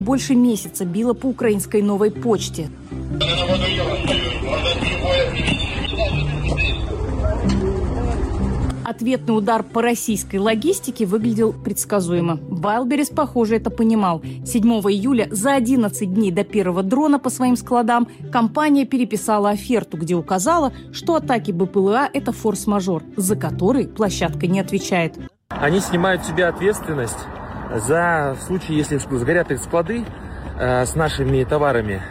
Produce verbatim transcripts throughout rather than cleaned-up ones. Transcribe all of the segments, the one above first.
Больше месяца била по украинской новой почте. Ответный удар по российской логистике выглядел предсказуемо. Wildberries, похоже, это понимал. седьмого июля, за одиннадцать дней до первого дрона по своим складам, компания переписала оферту, где указала, что атаки БПЛА – это форс-мажор, за который площадка не отвечает. Они снимают с себя ответственность за случай, если сгорят их склады э, с нашими товарами.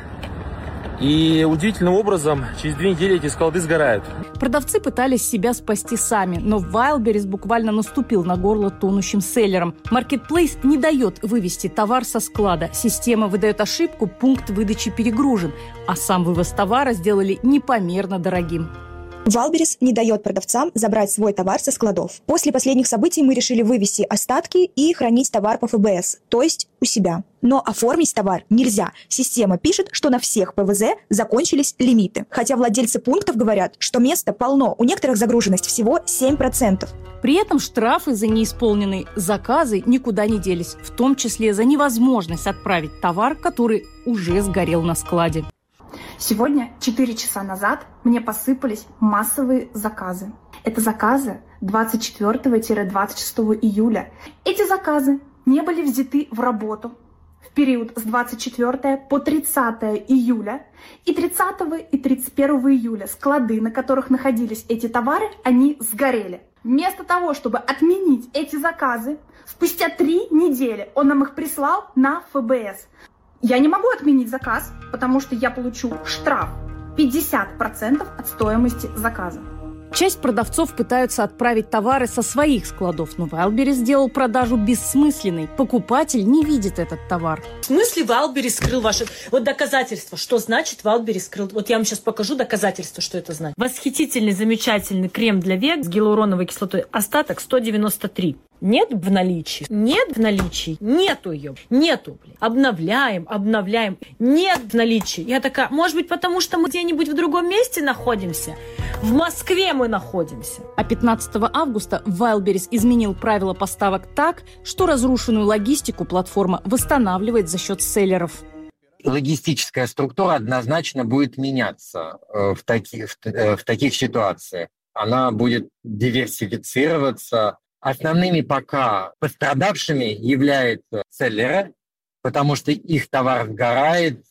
И удивительным образом через две недели эти склады сгорают. Продавцы пытались себя спасти сами, но Wildberries буквально наступил на горло тонущим селлерам. Marketplace не дает вывести товар со склада. Система выдает ошибку, пункт выдачи перегружен, а сам вывоз товара сделали непомерно дорогим. Wildberries не дает продавцам забрать свой товар со складов. После последних событий мы решили вывести остатки и хранить товар по эф бэ эс, то есть у себя. Но оформить товар нельзя. Система пишет, что на всех пэ вэ зэ закончились лимиты. Хотя владельцы пунктов говорят, что места полно. У некоторых загруженность всего семь процентов. При этом штрафы за неисполненные заказы никуда не делись, в том числе за невозможность отправить товар, который уже сгорел на складе. Сегодня, четыре часа назад, мне посыпались массовые заказы. Это заказы двадцать четвёртого — двадцать шестого июля. Эти заказы не были взяты в работу в период с двадцать четвёртого по тридцатое июля. И тридцатого и тридцать первого июля склады, на которых находились эти товары, они сгорели. Вместо того, чтобы отменить эти заказы, спустя три недели он нам их прислал на эф бэ эс. Я не могу отменить заказ, потому что я получу штраф пятьдесят процентов от стоимости заказа. Часть продавцов пытаются отправить товары со своих складов, но Wildberries сделал продажу бессмысленной. Покупатель не видит этот товар. В смысле Wildberries скрыл ваши... Вот доказательства. Что значит Wildberries скрыл? Вот я вам сейчас покажу доказательства, что это значит. Восхитительный, замечательный крем для век с гиалуроновой кислотой. Остаток сто девяносто три. Нет в наличии? Нет в наличии? Нету ее. Нету. Блин. Обновляем, обновляем. Нет в наличии. Я такая, может быть, потому что мы где-нибудь в другом месте находимся? В Москве мы находимся. А пятнадцатого августа Wildberries изменил правила поставок так, что разрушенную логистику платформа восстанавливает за счет селлеров. Логистическая структура однозначно будет меняться в таких, в таких ситуациях. Она будет диверсифицироваться. Основными пока пострадавшими являются селлеры, потому что их товар сгорает,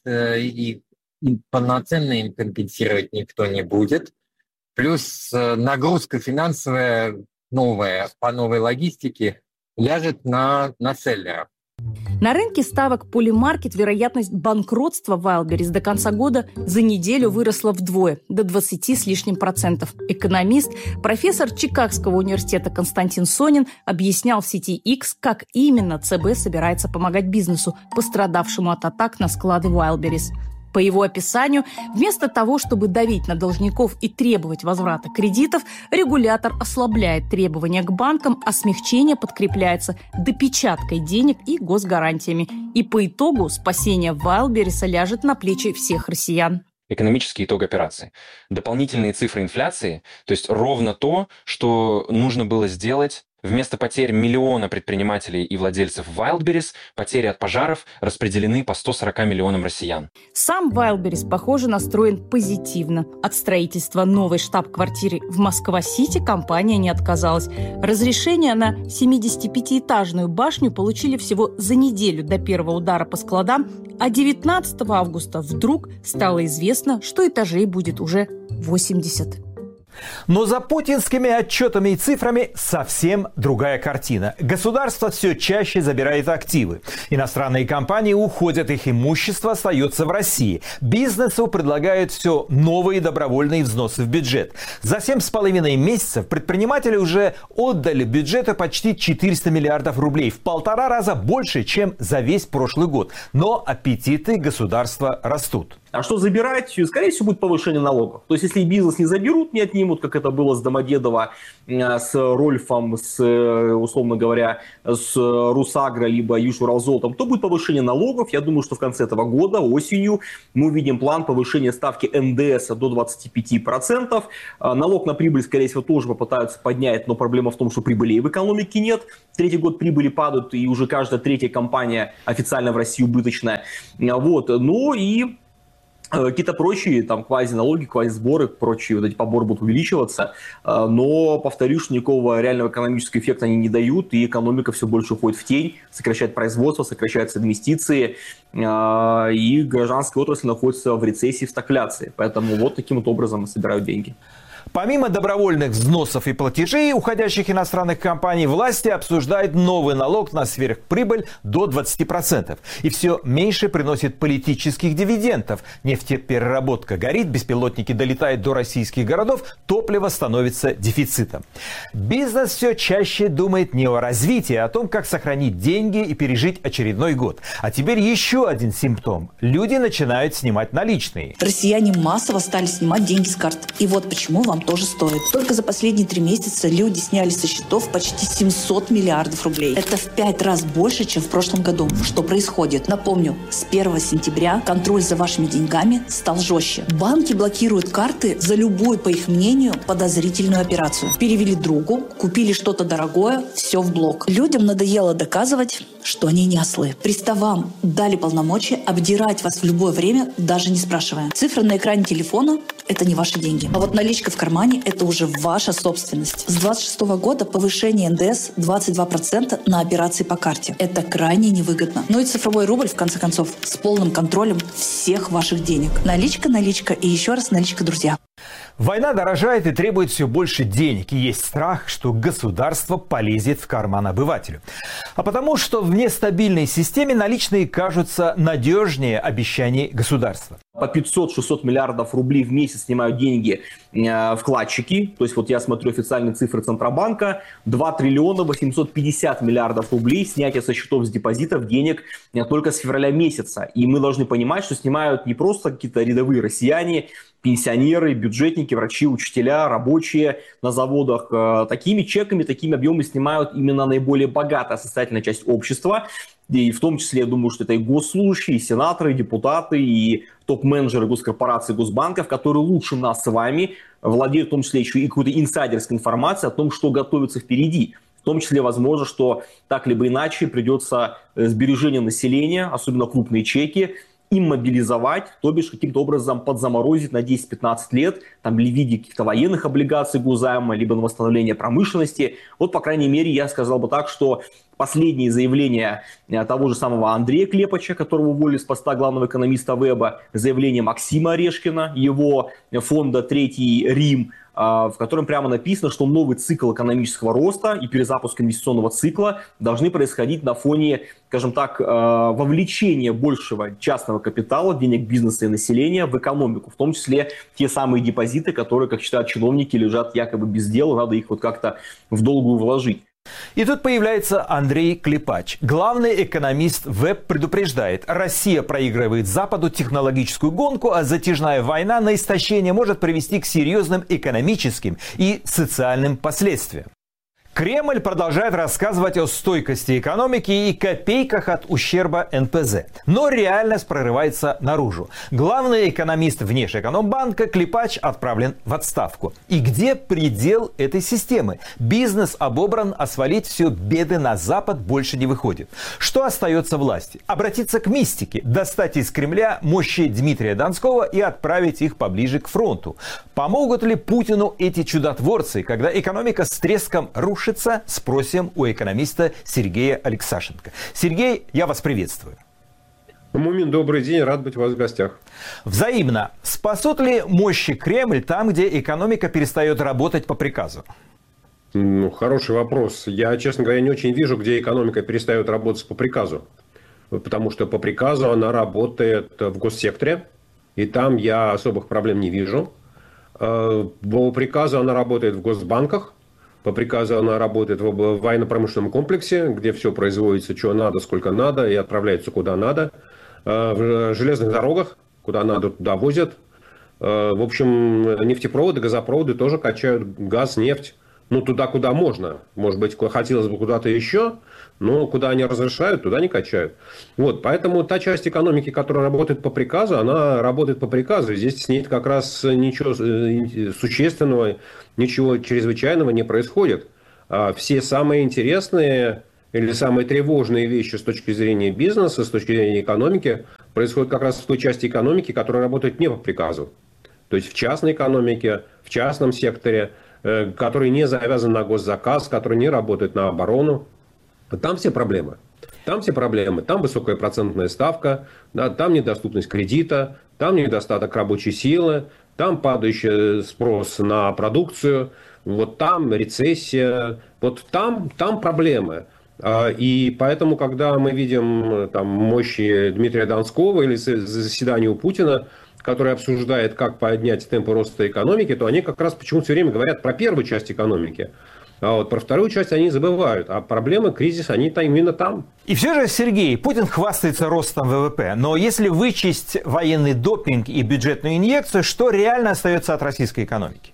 и полноценно им компенсировать никто не будет. Плюс нагрузка финансовая новая по новой логистике ляжет на, на селлеров. На рынке ставок Polymarket вероятность банкротства Wildberries до конца года за неделю выросла вдвое, до двадцати с лишним процентов. Экономист, профессор Чикагского университета Константин Сонин объяснял в сети X, как именно ЦБ собирается помогать бизнесу, пострадавшему от атак на склады Wildberries. По его описанию, вместо того, чтобы давить на должников и требовать возврата кредитов, регулятор ослабляет требования к банкам, а смягчение подкрепляется допечаткой денег и госгарантиями. И по итогу спасение Wildberries ляжет на плечи всех россиян. Экономический итог операции. Дополнительные цифры инфляции, то есть ровно то, что нужно было сделать. Вместо потерь миллиона предпринимателей и владельцев Wildberries, потери от пожаров распределены по сто сорок миллионам россиян. Сам Wildberries, похоже, настроен позитивно. От строительства новой штаб-квартиры в Москва-Сити компания не отказалась. Разрешение на семидесятипятиэтажную башню получили всего за неделю до первого удара по складам, а девятнадцатого августа вдруг стало известно, что этажей будет уже восемьдесят. Но за путинскими отчетами и цифрами совсем другая картина. Государство все чаще забирает активы. Иностранные компании уходят, их имущество остается в России. Бизнесу предлагают все новые добровольные взносы в бюджет. За семь с половиной месяцев предприниматели уже отдали бюджету почти четыреста миллиардов рублей. В полтора раза больше, чем за весь прошлый год. Но аппетиты государства растут. А что забирать? Скорее всего, будет повышение налогов. То есть, если бизнес не заберут, не отнимут, помним, вот как это было с Домодедово, с Рольфом, с, условно говоря, с Русагро, либо Южуралзолотом, то будет повышение налогов. Я думаю, что в конце этого года, осенью, мы увидим план повышения ставки эн дэ эс до двадцати пяти процентов. Налог на прибыль, скорее всего, тоже попытаются поднять, но проблема в том, что прибылей в экономике нет. Третий год прибыли падают, и уже каждая третья компания официально в России убыточная. Вот. Ну и какие-то прочие там квазиналоги, квазисборы, прочие вот эти поборы будут увеличиваться, но, повторюсь, что никакого реального экономического эффекта они не дают, и экономика все больше уходит в тень, сокращает производство, сокращаются инвестиции, и гражданская отрасль находится в рецессии, в стагфляции. Поэтому вот таким вот образом собирают деньги. Помимо добровольных взносов и платежей уходящих иностранных компаний, власти обсуждают новый налог на сверхприбыль до двадцати процентов. И все меньше приносит политических дивидендов. Нефтепереработка горит, беспилотники долетают до российских городов, топливо становится дефицитом. Бизнес все чаще думает не о развитии, а о том, как сохранить деньги и пережить очередной год. А теперь еще один симптом. Люди начинают снимать наличные. Россияне массово стали снимать деньги с карт. И вот почему вам тоже стоит. Только за последние три месяца люди сняли со счетов почти семьсот миллиардов рублей. Это в пять раз больше, чем в прошлом году. Что происходит? Напомню, с первого сентября контроль за вашими деньгами стал жестче. Банки блокируют карты за любую, по их мнению, подозрительную операцию. Перевели другу, купили что-то дорогое, все в блок. Людям надоело доказывать, что они не ослы. Приставам дали полномочия обдирать вас в любое время, даже не спрашивая. Цифры на экране телефона – это не ваши деньги. А вот наличка в кармане – это уже ваша собственность. С двадцать шестого года повышение эн дэ эс двадцать два процента на операции по карте. Это крайне невыгодно. Ну и цифровой рубль, в конце концов, с полным контролем всех ваших денег. Наличка, наличка и еще раз наличка, друзья. Война дорожает и требует все больше денег. И есть страх, что государство полезет в карман обывателю. А потому что в нестабильной системе наличные кажутся надежнее обещаний государства. По пятьсот-шестьсот миллиардов рублей в месяц снимают деньги э, вкладчики. То есть вот я смотрю официальные цифры Центробанка. два триллиона восемьсот пятьдесят миллиардов рублей снятие со счетов с депозитов денег э, только с февраля месяца. И мы должны понимать, что снимают не просто какие-то рядовые россияне, пенсионеры, бюджетники, врачи, учителя, рабочие на заводах. Э, такими чеками, такими объемами снимают именно наиболее богатая социальная часть общества. И в том числе, я думаю, что это и госслужащие, и сенаторы, и депутаты, и топ-менеджеры госкорпораций, госбанков, которые лучше нас с вами владеют, в том числе еще и какой-то инсайдерской информацией о том, что готовится впереди. В том числе, возможно, что так либо иначе придется сбережение населения, особенно крупные чеки, им мобилизовать, то бишь каким-то образом подзаморозить на десять-пятнадцать лет, там, ли в виде каких-то военных облигаций госзайма, либо на восстановление промышленности. Вот, по крайней мере, я сказал бы так, что последние заявления того же самого Андрея Клепача, которого уволили с поста главного экономиста Веба, заявление Максима Орешкина, его фонда «Третий Рим», в котором прямо написано, что новый цикл экономического роста и перезапуск инвестиционного цикла должны происходить на фоне, скажем так, вовлечения большего частного капитала, денег бизнеса и населения в экономику, в том числе те самые депозиты, которые, как считают чиновники, лежат якобы без дела, надо их вот как-то в долгую вложить. И тут появляется Андрей Клепач. Главный экономист Веб предупреждает, Россия проигрывает Западу технологическую гонку, а затяжная война на истощение может привести к серьезным экономическим и социальным последствиям. Кремль продолжает рассказывать о стойкости экономики и копейках от ущерба эн пэ зэ. Но реальность прорывается наружу. Главный экономист Внешэкономбанка Клепач отправлен в отставку. И где предел этой системы? Бизнес обобран, а свалить все беды на Запад больше не выходит. Что остается власти? Обратиться к мистике, достать из Кремля мощи Дмитрия Донского и отправить их поближе к фронту. Помогут ли Путину эти чудотворцы, когда экономика с треском рушится? Спросим у экономиста Сергея Алексашенко. Сергей, я вас приветствую. Мумин, добрый день, рад быть у вас в гостях. Взаимно. Спасут ли мощи Кремль там, где экономика перестает работать по приказу? Ну, хороший вопрос. Я, честно говоря, не очень вижу, где экономика перестает работать по приказу. Потому что по приказу она работает в госсекторе, и там я особых проблем не вижу. По приказу она работает в госбанках. По приказу она работает в военно-промышленном комплексе, где все производится, что надо, сколько надо, и отправляется куда надо. В железных дорогах, куда надо, туда возят. В общем, нефтепроводы, газопроводы тоже качают газ, нефть. Ну, туда, куда можно. Может быть, хотелось бы куда-то еще, но куда они разрешают, туда не качают. Вот, поэтому та часть экономики, которая работает по приказу, она работает по приказу. Здесь с ней как раз ничего существенного, ничего чрезвычайного не происходит. Все самые интересные или самые тревожные вещи с точки зрения бизнеса, с точки зрения экономики, происходят как раз в той части экономики, которая работает не по приказу. То есть в частной экономике, в частном секторе, который не завязан на госзаказ, который не работает на оборону. Там все проблемы. Там все проблемы. Там высокая процентная ставка, да, там недоступность кредита, там недостаток рабочей силы, там падающий спрос на продукцию, вот там рецессия, вот там, там проблемы. И поэтому, когда мы видим там мощи Дмитрия Донского или заседание у Путина, который обсуждает, как поднять темпы роста экономики, то они как раз почему-то все время говорят про первую часть экономики. А вот про вторую часть они забывают. А проблемы, кризис, они там, именно там. И все же, Сергей, Путин хвастается ростом ВВП. Но если вычесть военный допинг и бюджетную инъекцию, что реально остается от российской экономики?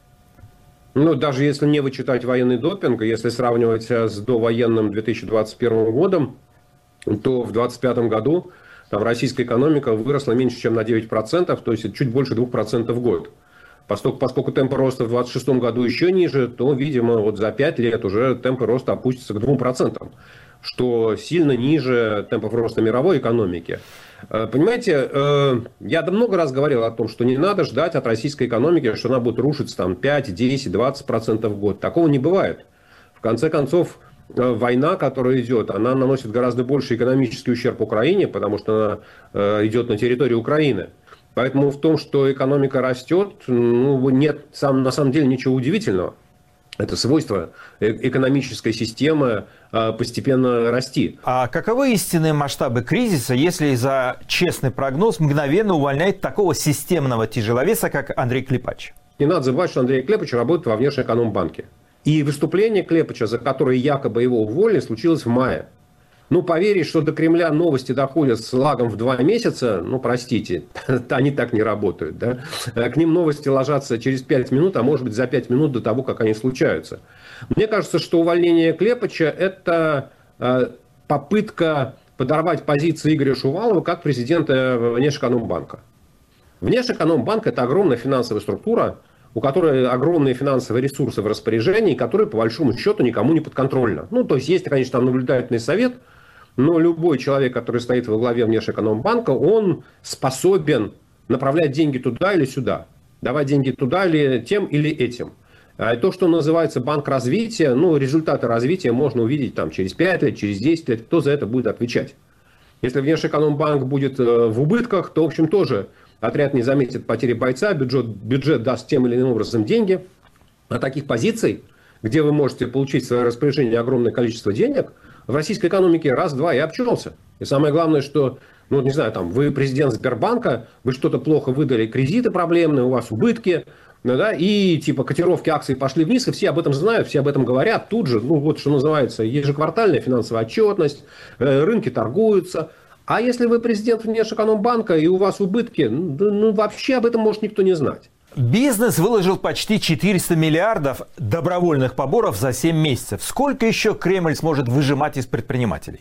Ну, даже если не вычитать военный допинг, если сравнивать с довоенным две тысячи двадцать первым годом, то в двадцать пятом году там российская экономика выросла меньше, чем на девять процентов, то есть чуть больше двух процентов в год. Поскольку, поскольку темпы роста в двадцать шестом году еще ниже, то, видимо, вот за пять лет уже темпы роста опустятся к двум процентам, что сильно ниже темпов роста мировой экономики. Понимаете, я много раз говорил о том, что не надо ждать от российской экономики, что она будет рушиться там пять, десять, двадцать процентов в год. Такого не бывает. В конце концов, война, которая идет, она наносит гораздо больше экономический ущерб Украине, потому что она идет на территории Украины. Поэтому в том, что экономика растет, ну, нет сам, на самом деле ничего удивительного. Это свойство экономической системы постепенно расти. А каковы истинные масштабы кризиса, если за честный прогноз мгновенно увольняет такого системного тяжеловеса, как Андрей Клепач? Не надо забывать, что Андрей Клепач работает во Внешэкономбанке. И выступление Клепача, за которое якобы его уволили, случилось в мае. Ну, поверить, что до Кремля новости доходят с лагом в два месяца, ну, простите, они так не работают, да? К ним новости ложатся через пять минут, а может быть за пять минут до того, как они случаются. Мне кажется, что увольнение Клепача – это попытка подорвать позиции Игоря Шувалова как президента Внешэкономбанка. Внешэкономбанк – это огромная финансовая структура, у которой огромные финансовые ресурсы в распоряжении, которые, по большому счету, никому не подконтрольны. Ну, то есть, есть, конечно, там наблюдательный совет, но любой человек, который стоит во главе Внешэкономбанка, он способен направлять деньги туда или сюда, давать деньги туда или тем или этим. А то, что называется банк развития, ну, результаты развития можно увидеть там через пять лет, через десять лет, кто за это будет отвечать. Если Внешэкономбанк будет в убытках, то, в общем, тоже отряд не заметит потери бойца, бюджет, бюджет даст тем или иным образом деньги. А таких позиций, где вы можете получить в свое распоряжение огромное количество денег, в российской экономике раз-два и обчелся. И самое главное, что, ну, не знаю, там, вы президент Сбербанка, вы что-то плохо выдали, кредиты проблемные, у вас убытки, да, и типа котировки акций пошли вниз, и все об этом знают, все об этом говорят тут же. Ну, вот что называется ежеквартальная финансовая отчетность, рынки торгуются. А если вы президент Внешэкономбанка и у вас убытки, ну, вообще об этом может никто не знать. Бизнес выложил почти четыреста миллиардов добровольных поборов за семь месяцев. Сколько еще Кремль сможет выжимать из предпринимателей?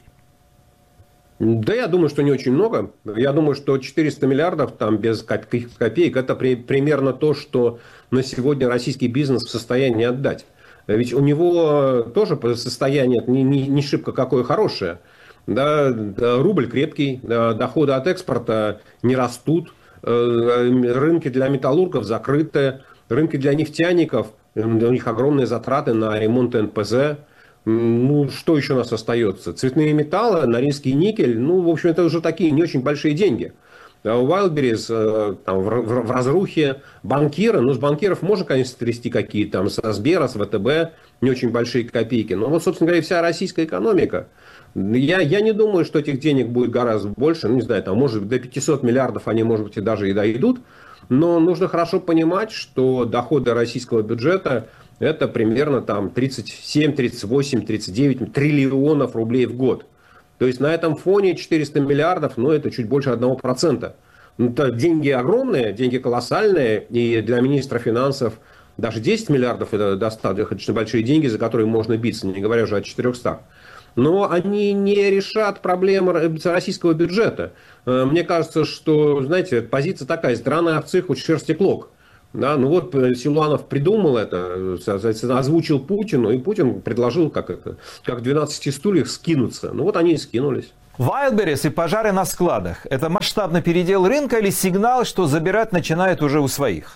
Да, я думаю, что не очень много. Я думаю, что четыреста миллиардов там без копеек, это при, примерно то, что на сегодня российский бизнес в состоянии отдать. Ведь у него тоже состояние не, не, не шибко какое хорошее. Да, рубль крепкий, доходы от экспорта не растут. Рынки для металлургов закрыты, рынки для нефтяников, у них огромные затраты на ремонт эн пэ зэ. Ну, что еще у нас остается? Цветные металлы, Норильский никель, ну, в общем, это уже такие не очень большие деньги. У Wildberries там, в, в, в разрухе, банкиры, ну, с банкиров можно, конечно, трясти какие-то, там, со Сбера, с вэ тэ бэ, не очень большие копейки. Но вот, собственно говоря, вся российская экономика. Я, я не думаю, что этих денег будет гораздо больше, ну, не знаю, там, может быть, до пятисот миллиардов они, может быть, и даже и дойдут, но нужно хорошо понимать, что доходы российского бюджета – это примерно там тридцать семь, тридцать восемь, тридцать девять триллионов рублей в год. То есть на этом фоне четыреста миллиардов, ну, это чуть больше одного процента. Это деньги огромные, деньги колоссальные, и для министра финансов даже десять миллиардов – это достаточно большие деньги, за которые можно биться, не говоря уже о четырехстах. Но они не решат проблемы российского бюджета. Мне кажется, что, знаете, позиция такая: «Страна овцы, хоть шерсти клок». Да, ну вот Силуанов придумал это, озвучил Путину, и Путин предложил, как это, как в двенадцати стульях, скинуться. Ну вот они и скинулись. Wildberries и пожары на складах – это масштабный передел рынка или сигнал, что забирать начинают уже у своих?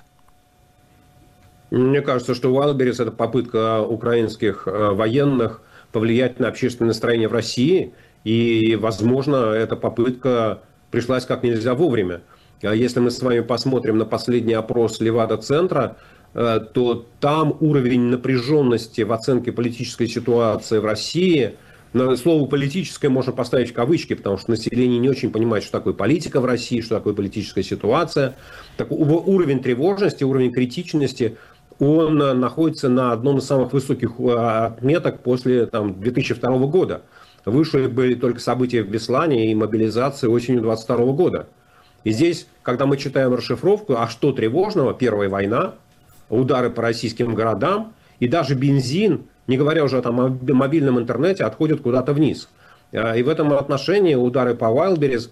Мне кажется, что Wildberries – это попытка украинских военных повлиять на общественное настроение в России. И, возможно, эта попытка пришлась как нельзя вовремя. Если мы с вами посмотрим на последний опрос Левада-центра, то там уровень напряженности в оценке политической ситуации в России, слово «политическое» можно поставить в кавычки, потому что население не очень понимает, что такое политика в России, что такое политическая ситуация. Так, уровень тревожности, уровень критичности, он находится на одном из самых высоких отметок после там, две тысячи второго года. Выше были только события в Беслане и мобилизация осенью две тысячи двадцать второго года. И здесь, когда мы читаем расшифровку, а что тревожного? Первая война, удары по российским городам, и даже бензин, не говоря уже о мобильном интернете, отходят куда-то вниз. И в этом отношении удары по Wildberries,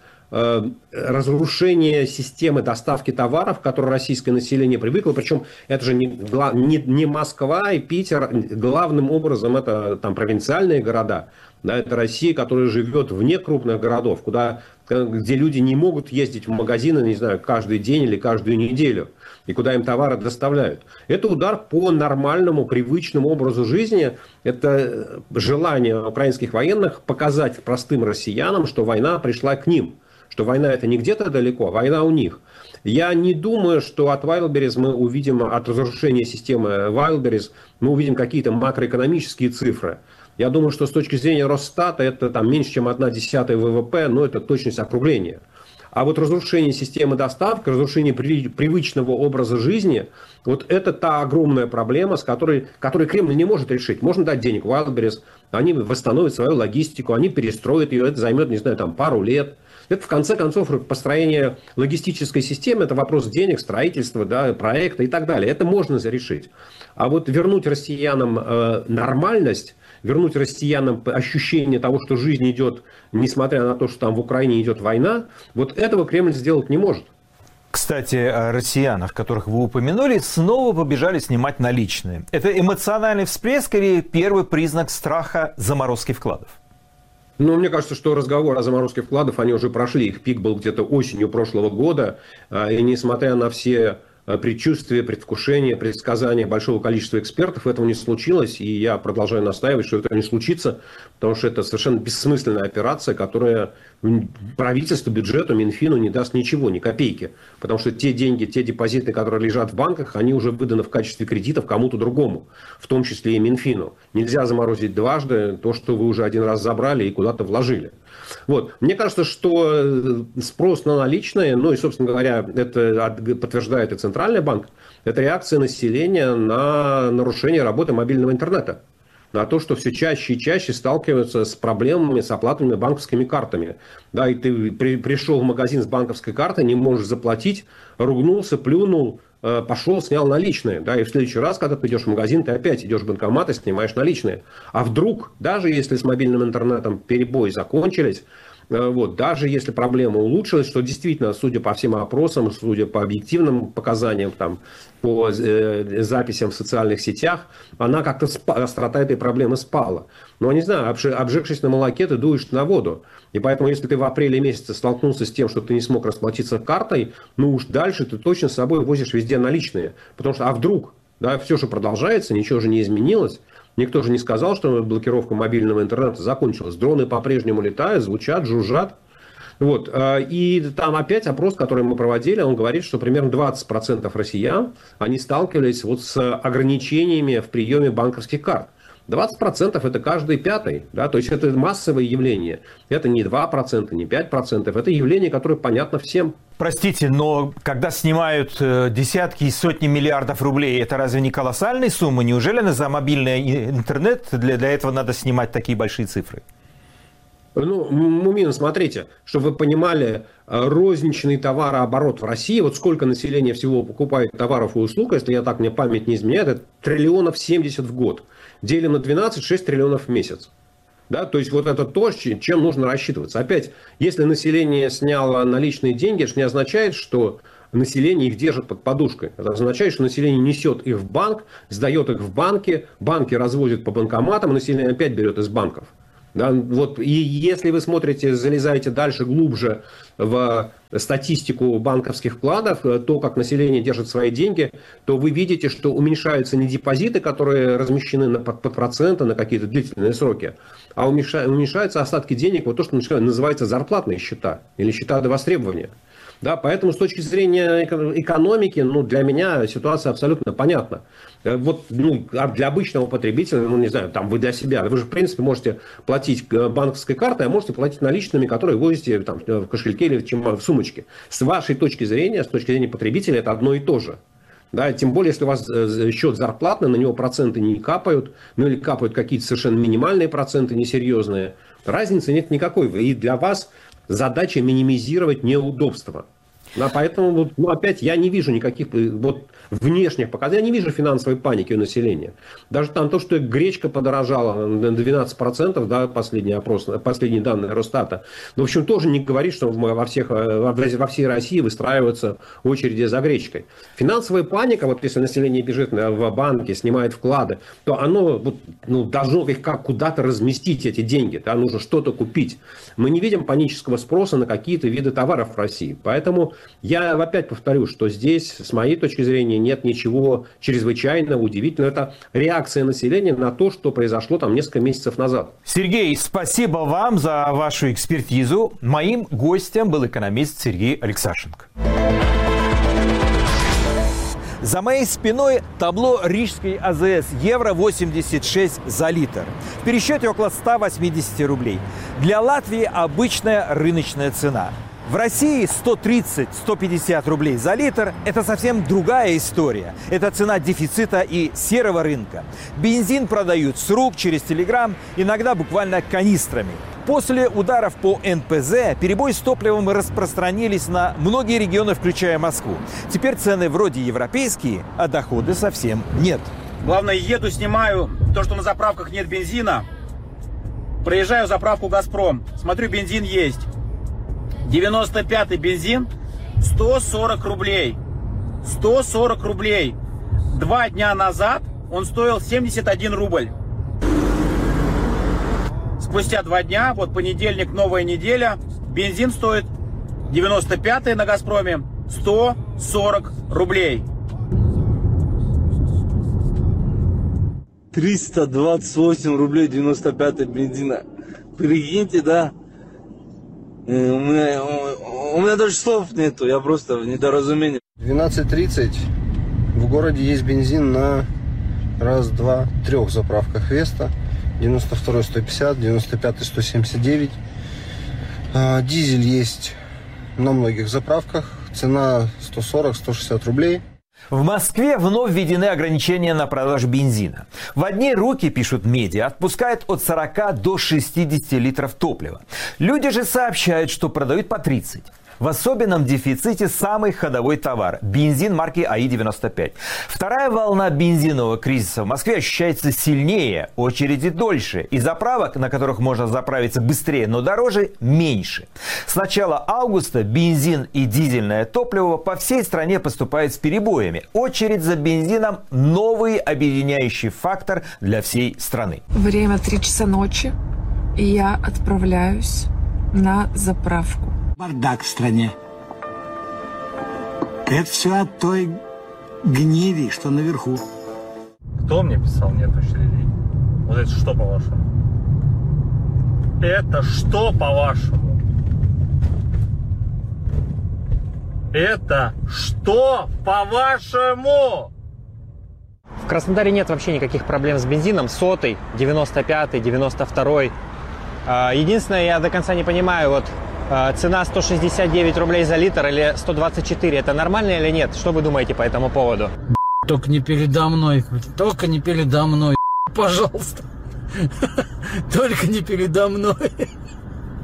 разрушение системы доставки товаров, к которой российское население привыкло, причем это же не, не, не Москва и Питер, главным образом это там провинциальные города, да, это Россия, которая живет вне крупных городов, куда, где люди не могут ездить в магазины, не знаю, каждый день или каждую неделю, и куда им товары доставляют. Это удар по нормальному, привычному образу жизни, это желание украинских военных показать простым россиянам, что война пришла к ним. Что война это не где-то далеко, а война у них. Я не думаю, что от Wildberries мы увидим, от разрушения системы Wildberries, мы увидим какие-то макроэкономические цифры. Я думаю, что с точки зрения Росстата это там меньше, чем одна десятая ВВП, но это точность округления. А вот разрушение системы доставки, разрушение при, привычного образа жизни, вот это та огромная проблема, с которой, которой Кремль не может решить. Можно дать денег Wildberries, они восстановят свою логистику, они перестроят ее, это займет, не знаю, там пару лет. Это, в конце концов, построение логистической системы, это вопрос денег, строительства, да, проекта и так далее. Это можно решить. А вот вернуть россиянам э, нормальность, вернуть россиянам ощущение того, что жизнь идет, несмотря на то, что там в Украине идет война, вот этого Кремль сделать не может. Кстати, о россиянах, которых вы упомянули, снова побежали снимать наличные. Это эмоциональный всплеск или первый признак страха заморозки вкладов? Ну, мне кажется, что разговоры о заморозке вкладов, они уже прошли. Их пик был где-то осенью прошлого года. И несмотря на все предчувствия, предвкушения, предсказания большого количества экспертов, этого не случилось. И я продолжаю настаивать, что это не случится, потому что это совершенно бессмысленная операция, которая правительству, бюджету, Минфину не даст ничего, ни копейки. Потому что те деньги, те депозиты, которые лежат в банках, они уже выданы в качестве кредитов кому-то другому, в том числе и Минфину. Нельзя заморозить дважды то, что вы уже один раз забрали и куда-то вложили. Вот. Мне кажется, что спрос на наличные, ну и, собственно говоря, это подтверждает и Центральный банк, это реакция населения на нарушение работы мобильного интернета. На то, что все чаще и чаще сталкиваются с проблемами с оплатами банковскими картами. Да, и ты при, пришел в магазин с банковской картой, не можешь заплатить, ругнулся, плюнул, пошел, снял наличные. Да, и в следующий раз, когда ты идешь в магазин, ты опять идешь в банкомат и снимаешь наличные. А вдруг, даже если с мобильным интернетом перебои закончились, вот, даже если проблема улучшилась, что действительно, судя по всем опросам, судя по объективным показаниям, там, по э, записям в социальных сетях, она как-то, спа- острота этой проблемы спала. Но, не знаю, обжегшись на молоке, ты дуешь на воду. И поэтому, если ты в апреле месяце столкнулся с тем, что ты не смог расплатиться картой, ну уж дальше ты точно с собой возишь везде наличные. Потому что, а вдруг, да, все же продолжается, ничего же не изменилось. Никто же не сказал, что блокировка мобильного интернета закончилась. Дроны по-прежнему летают, звучат, жужжат. Вот. И там опять опрос, который мы проводили, он говорит, что примерно двадцать процентов россиян, они сталкивались вот с ограничениями в приеме банковских карт. двадцать процентов это каждый пятый. Да? То есть это массовое явление. Это не два процента, не пять процентов. Это явление, которое понятно всем. Простите, но когда снимают десятки и сотни миллиардов рублей, это разве не колоссальные суммы? Неужели за мобильный интернет для, для этого надо снимать такие большие цифры? Ну, Мумин, смотрите, чтобы вы понимали, розничный товарооборот в России, вот сколько населения всего покупает товаров и услуг, если я так, мне память не изменяет, это триллионов семьдесят в год. Делим на двенадцать, шесть триллионов в месяц. Да, то есть вот это то, чем нужно рассчитываться. Опять, если население сняло наличные деньги, это же не означает, что население их держит под подушкой. Это означает, что население несет их в банк, сдает их в банки, банки развозят по банкоматам, и население опять берет из банков. Да, вот, и если вы смотрите, залезаете дальше, глубже в статистику банковских вкладов, то, как население держит свои деньги, то вы видите, что уменьшаются не депозиты, которые размещены на, под, под проценты на какие-то длительные сроки, а уменьшаются остатки денег, вот то, что называется зарплатные счета или счета до востребования. Да, поэтому с точки зрения экономики, ну, для меня ситуация абсолютно понятна. Вот, ну, для обычного потребителя, ну, не знаю, там вы для себя, вы же, в принципе, можете платить банковской картой, а можете платить наличными, которые возите там, в кошельке или в сумочке. С вашей точки зрения, с точки зрения потребителя, это одно и то же. Да, тем более, если у вас счет зарплатный, на него проценты не капают, ну или капают какие-то совершенно минимальные проценты, несерьезные. Разницы нет никакой. И для вас задача минимизировать неудобства. Да, поэтому, ну, опять, я не вижу никаких вот, внешних показателей, я не вижу финансовой паники у населения. Даже там то, что гречка подорожала на двенадцать процентов, да, последний опрос, последние данные Росстата, ну, в общем, тоже не говорит, что во, всех, во всей России выстраиваются очереди за гречкой. Финансовая паника, вот если население бежит в банки, снимает вклады, то оно вот, ну, должно их как куда-то разместить, эти деньги, да, нужно что-то купить. Мы не видим панического спроса на какие-то виды товаров в России, поэтому я опять повторю, что здесь, с моей точки зрения, нет ничего чрезвычайного, удивительного. Это реакция населения на то, что произошло там несколько месяцев назад. Сергей, спасибо вам за вашу экспертизу. Моим гостем был экономист Сергей Алексашенко. За моей спиной табло Рижской АЗС. Евро восемьдесят шесть за литр. В пересчете около ста восьмидесяти рублей. Для Латвии обычная рыночная цена. В России сто тридцать - сто пятьдесят рублей за литр – это совсем другая история. Это цена дефицита и серого рынка. Бензин продают с рук, через Телеграм, иногда буквально канистрами. После ударов по эн пэ зэ перебои с топливом распространились на многие регионы, включая Москву. Теперь цены вроде европейские, а дохода совсем нет. Главное, еду, снимаю то, что на заправках нет бензина. Проезжаю заправку «Газпром», смотрю, бензин есть. девяносто пятый бензин сто сорок рублей. сто сорок рублей. Два дня назад он стоил семьдесят один рубль. Спустя два дня, вот понедельник, новая неделя, бензин стоит девяносто пятый на «Газпроме» сто сорок рублей. триста двадцать восемь рублей девяносто пятый бензина. Прикиньте, да? У меня, у меня даже слов нету, я просто в недоразумении. двенадцать тридцать. В городе есть бензин на раз, два, трех заправках Веста. девяносто второй сто пятьдесят, девяносто пятый сто семьдесят девять. А, дизель есть на многих заправках. Цена сто сорок - сто шестьдесят рублей. В Москве вновь введены ограничения на продажу бензина. В одни руки, пишут медиа, отпускают от сорока до шестидесяти литров топлива. Люди же сообщают, что продают по тридцать. В особенном дефиците самый ходовой товар – бензин марки а и девяносто пять. Вторая волна бензинового кризиса в Москве ощущается сильнее, очереди дольше, и заправок, на которых можно заправиться быстрее, но дороже, меньше. С начала августа бензин и дизельное топливо по всей стране поступают с перебоями. Очередь за бензином – новый объединяющий фактор для всей страны. Время три часа ночи, и я отправляюсь на заправку. Бардак в стране. Это все от той гниди, что наверху. Кто мне писал «нет очередей»? Вот это что по-вашему? Это что по-вашему? Это что по-вашему? В Краснодаре нет вообще никаких проблем с бензином. Сотый, девяносто пятый, девяносто второй. Единственное, я до конца не понимаю, вот цена сто шестьдесят девять рублей за литр или сто двадцать четыре, это нормально или нет? Что вы думаете по этому поводу? Только не передо мной, только не передо мной, пожалуйста. Только не передо мной.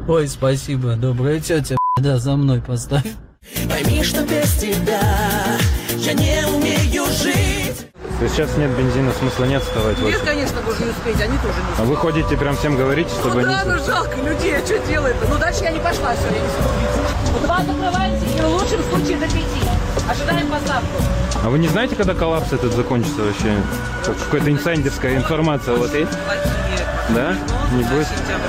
Ой, спасибо, добрая тетя, да, за мной поставь. Пойми, что без тебя я не умею жить. Сейчас нет бензина, смысла нет вставать. Нет, конечно, можно не успеть, они тоже не успеют. А вы ходите, прям всем говорите, чтобы ну, они... да, ну жалко людей, а что делать-то? Ну дальше я не пошла, все, я не смогу. В два закрываемся и в лучшем случае до пяти. Ожидаем поставку. А вы не знаете, когда коллапс этот закончится вообще? Какая-то инсайдерская информация вот есть? Да? Не будет?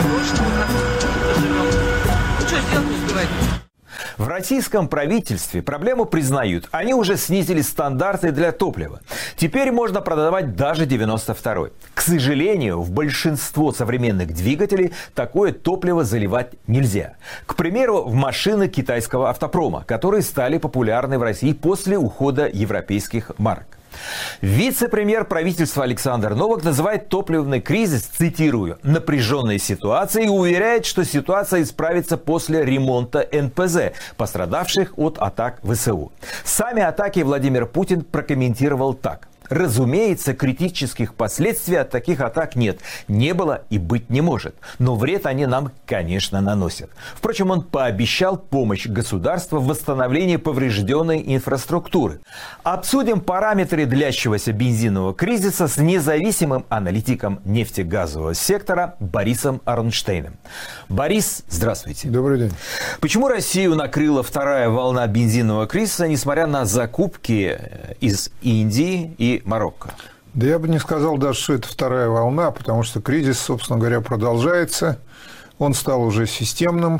Ну что, сделку сбивать? В российском правительстве проблему признают. Они уже снизили стандарты для топлива. Теперь можно продавать даже девяносто второй. К сожалению, в большинство современных двигателей такое топливо заливать нельзя. К примеру, в машины китайского автопрома, которые стали популярны в России после ухода европейских марок. Вице-премьер правительства Александр Новак называет топливный кризис, цитирую, «напряженной ситуацией» и уверяет, что ситуация исправится после ремонта эн пэ зэ, пострадавших от атак вэ эс у. Сами атаки Владимир Путин прокомментировал так. Разумеется, критических последствий от таких атак нет. Не было и быть не может. Но вред они нам, конечно, наносят. Впрочем, он пообещал помощь государства в восстановлении поврежденной инфраструктуры. Обсудим параметры длящегося бензинового кризиса с независимым аналитиком нефтегазового сектора Борисом Арнштейном. Борис, здравствуйте. Добрый день. Почему Россию накрыла вторая волна бензинового кризиса, несмотря на закупки из Индии и Марокко? Да я бы не сказал даже, что это вторая волна, потому что кризис, собственно говоря, продолжается. Он стал уже системным.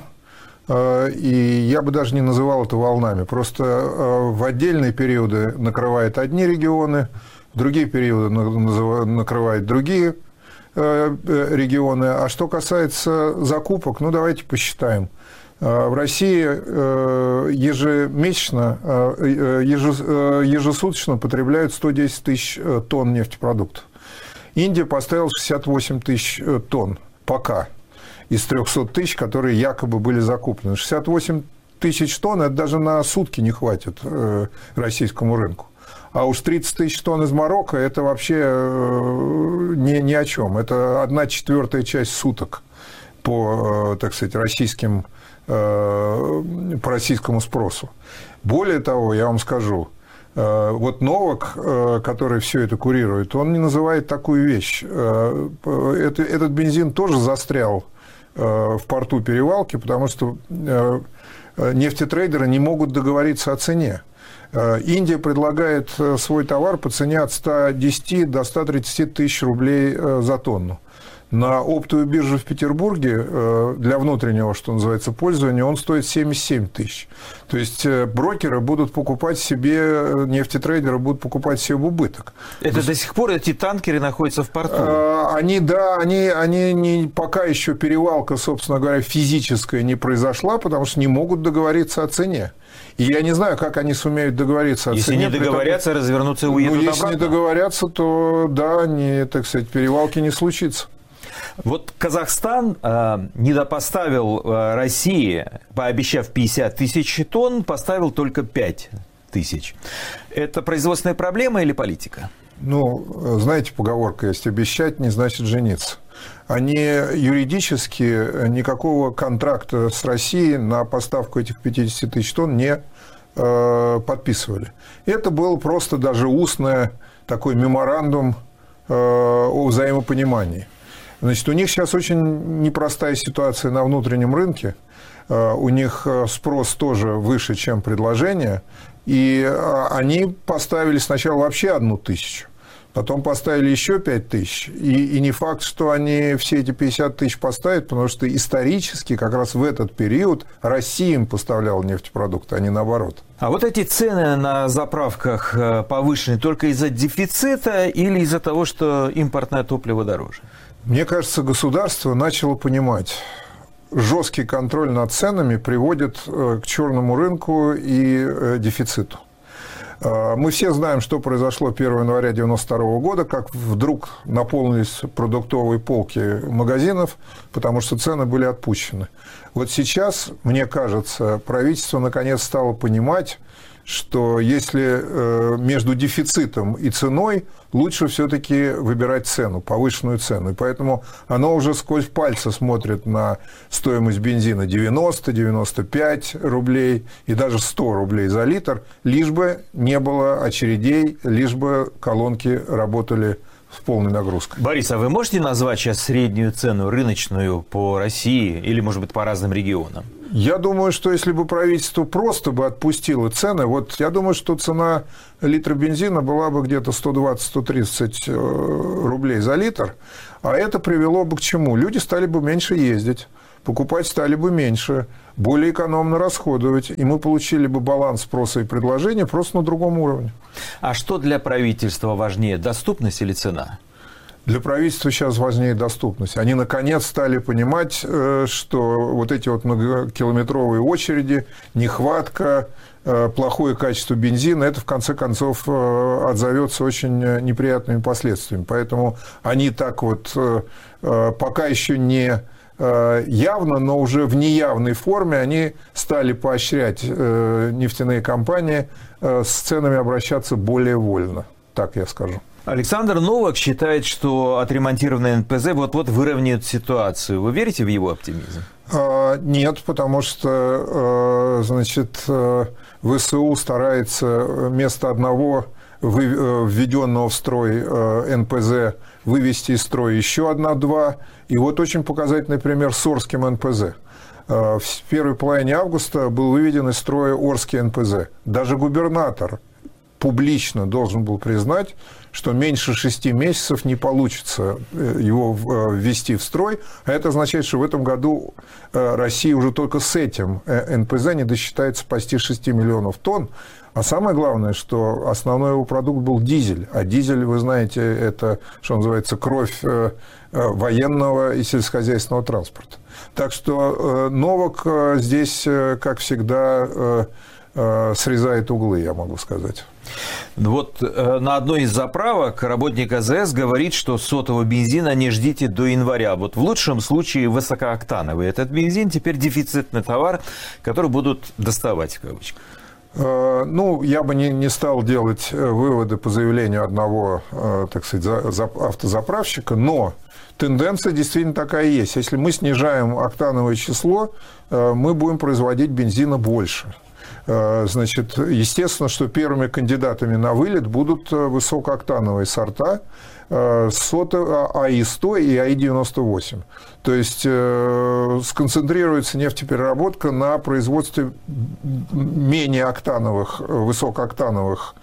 И я бы даже не называл это волнами. Просто в отдельные периоды накрывает одни регионы, в другие периоды накрывает другие регионы. А что касается закупок, ну, давайте посчитаем. В России ежемесячно, ежесуточно потребляют сто десять тысяч тонн нефтепродуктов. Индия поставила шестьдесят восемь тысяч тонн пока из трехсот тысяч, которые якобы были закуплены. шестьдесят восемь тысяч тонн – это даже на сутки не хватит российскому рынку. А уж тридцать тысяч тонн из Марокко – это вообще ни, ни о чем. Это одна четвертая часть суток по, так сказать, российским по российскому спросу. Более того, я вам скажу, вот Новак, который все это курирует, он не называет такую вещь. Этот бензин тоже застрял в порту Перевалки, потому что нефтетрейдеры не могут договориться о цене. Индия предлагает свой товар по цене от ста десяти до ста тридцати тысяч рублей за тонну. На оптовую биржу в Петербурге для внутреннего, что называется, пользования он стоит семьдесят семь тысяч. То есть брокеры будут покупать себе, нефтетрейдеры будут покупать себе в убыток. Это есть, до сих пор эти танкеры находятся в порту? Они, да, они, они не, пока еще перевалка, собственно говоря, физическая не произошла, потому что не могут договориться о цене. И я не знаю, как они сумеют договориться о если цене. Если не договорятся, такой... развернутся и уедут ну, если обратно. Если не договорятся, то, да, не, так сказать, перевалки не случится. Вот Казахстан э, недопоставил э, России, пообещав пятьдесят тысяч тонн, поставил только пять тысяч. Это производственная проблема или политика? Ну, знаете, поговорка есть: обещать не значит жениться. Они юридически никакого контракта с Россией на поставку этих пятидесяти тысяч тонн не э, подписывали. Это был просто даже устный такой меморандум э, о взаимопонимании. Значит, у них сейчас очень непростая ситуация на внутреннем рынке. У них спрос тоже выше, чем предложение. И они поставили сначала вообще одну тысячу, потом поставили еще пять тысяч. И, и не факт, что они все эти пятьдесят тысяч поставят, потому что исторически как раз в этот период Россия им поставляла нефтепродукты, а не наоборот. А вот эти цены на заправках повышены только из-за дефицита или из-за того, что импортное топливо дороже? Мне кажется, государство начало понимать, жесткий контроль над ценами приводит к черному рынку и дефициту. Мы все знаем, что произошло первого января девяносто второго года, как вдруг наполнились продуктовые полки магазинов, потому что цены были отпущены. Вот сейчас, мне кажется, правительство наконец стало понимать, что если между дефицитом и ценой лучше все-таки выбирать цену, повышенную цену. И поэтому оно уже сквозь пальцы смотрит на стоимость бензина девяносто, девяносто пять рублей и даже сто рублей за литр, лишь бы не было очередей, лишь бы колонки работали с полной нагрузкой. Борис, а вы можете назвать сейчас среднюю цену рыночную по России или, может быть, по разным регионам? Я думаю, что если бы правительство просто бы отпустило цены, вот я думаю, что цена литра бензина была бы где-то сто двадцать - сто тридцать рублей за литр, а это привело бы к чему? Люди стали бы меньше ездить, покупать стали бы меньше, более экономно расходовать, и мы получили бы баланс спроса и предложения просто на другом уровне. А что для правительства важнее, доступность или цена? Для правительства сейчас важнее доступность. Они, наконец, стали понимать, что вот эти вот многокилометровые очереди, нехватка, плохое качество бензина, это, в конце концов, отзовется очень неприятными последствиями. Поэтому они так вот, пока еще не явно, но уже в неявной форме, они стали поощрять нефтяные компании с ценами обращаться более вольно, так я скажу. Александр Новак считает, что отремонтированный эн пэ зэ вот-вот выровняет ситуацию. Вы верите в его оптимизм? Нет, потому что, значит, вэ эс у старается вместо одного введенного в строй эн пэ зэ вывести из строя еще одна-два. И вот очень показательный пример с Орским эн пэ зэ. В первой половине августа был выведен из строя Орский эн пэ зэ. Даже губернатор публично должен был признать, что меньше шести месяцев не получится его ввести в строй. А это означает, что в этом году Россия уже только с этим эн пэ зэ не досчитается почти шести миллионов тонн. А самое главное, что основной его продукт был дизель. А дизель, вы знаете, это, что называется, кровь военного и сельскохозяйственного транспорта. Так что Новак здесь, как всегда, срезает углы, я могу сказать. Вот на одной из заправок работник а зэ эс говорит, что сотого бензина не ждите до января. Вот в лучшем случае высокооктановый этот бензин теперь дефицитный товар, который будут доставать в кавычках. Ну, я бы не, не стал делать выводы по заявлению одного, так сказать, за, за автозаправщика, но тенденция действительно такая есть. Если мы снижаем октановое число, мы будем производить бензина больше. Значит, естественно, что первыми кандидатами на вылет будут высокооктановые сорта сота, а и сто и а и девяносто восемь. То есть сконцентрируется нефтепереработка на производстве менее октановых, высокооктановых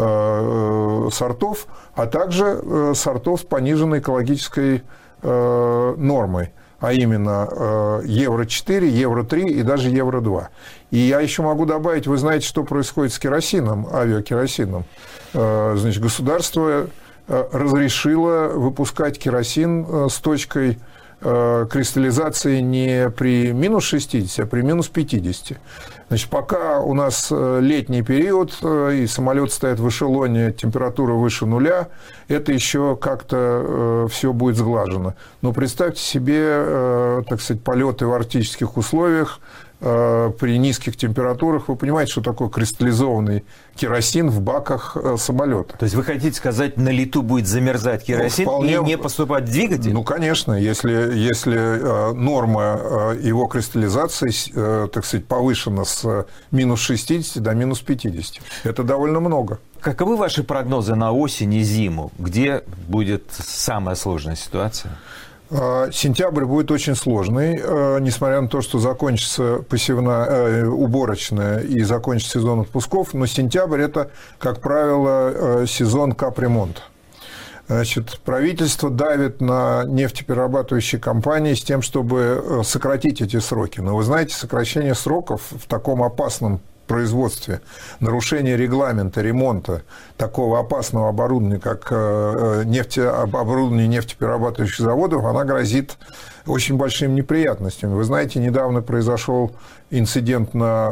сортов, а также сортов с пониженной экологической нормой. А именно евро четыре, евро три и даже евро два. И я еще могу добавить, вы знаете, что происходит с керосином, авиакеросином. Значит, государство разрешило выпускать керосин с точкой кристаллизации не при минус шестидесяти, а при минус пятидесяти. Значит, пока у нас летний период, и самолет стоит в эшелоне, температура выше нуля, это еще как-то все будет сглажено. Но представьте себе, так сказать, полеты в арктических условиях, при низких температурах. Вы понимаете, что такое кристаллизованный керосин в баках самолета. То есть вы хотите сказать, на лету будет замерзать керосин, ну, вполне... и не поступать в двигатель? Ну, конечно, если, если норма его кристаллизации, так сказать, повышена с минус шестидесяти до минус пятидесяти. Это довольно много. Каковы ваши прогнозы на осень и зиму? Где будет самая сложная ситуация? Сентябрь будет очень сложный, несмотря на то, что закончится посевная, уборочная и закончится сезон отпусков, но сентябрь – это, как правило, сезон капремонта. Значит, правительство давит на нефтеперерабатывающие компании с тем, чтобы сократить эти сроки. Но вы знаете, сокращение сроков в таком опасном производстве, нарушение регламента ремонта такого опасного оборудования, как нефте, оборудование нефтеперерабатывающих заводов, она грозит очень большими неприятностями. Вы знаете, недавно произошел инцидент на,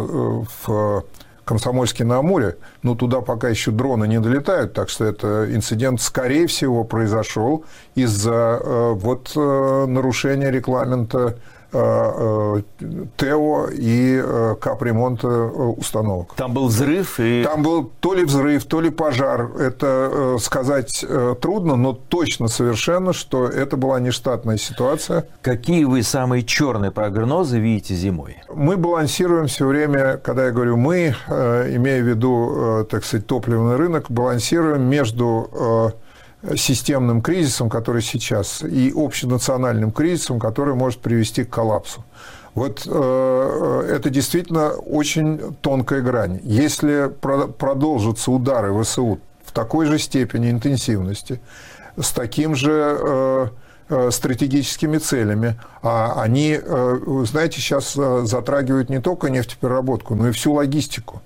в Комсомольске-на-Амуре, но туда пока еще дроны не долетают, так что это инцидент, скорее всего, произошел из-за вот, нарушения регламента ТЭО и капремонта установок. Там был взрыв? И... Там был то ли взрыв, то ли пожар. Это сказать трудно, но точно совершенно, что это была нештатная ситуация. Какие вы самые черные прогнозы видите зимой? Мы балансируем все время, когда я говорю «мы», имея в виду, так сказать, топливный рынок, балансируем между системным кризисом, который сейчас, и общенациональным кризисом, который может привести к коллапсу. Вот э, это действительно очень тонкая грань. Если про- продолжатся удары ВСУ в такой же степени интенсивности, с таким же э, э, стратегическими целями, а они, э, знаете, сейчас затрагивают не только нефтепереработку, но и всю логистику,